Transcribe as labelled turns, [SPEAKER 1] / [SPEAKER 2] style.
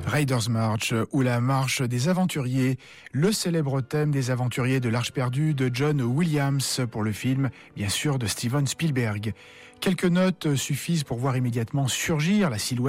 [SPEAKER 1] Raiders March ou la marche des aventuriers, le célèbre thème des aventuriers de l'Arche perdue de John Williams pour le film, bien sûr, de Steven Spielberg. Quelques notes suffisent pour voir immédiatement surgir la silhouette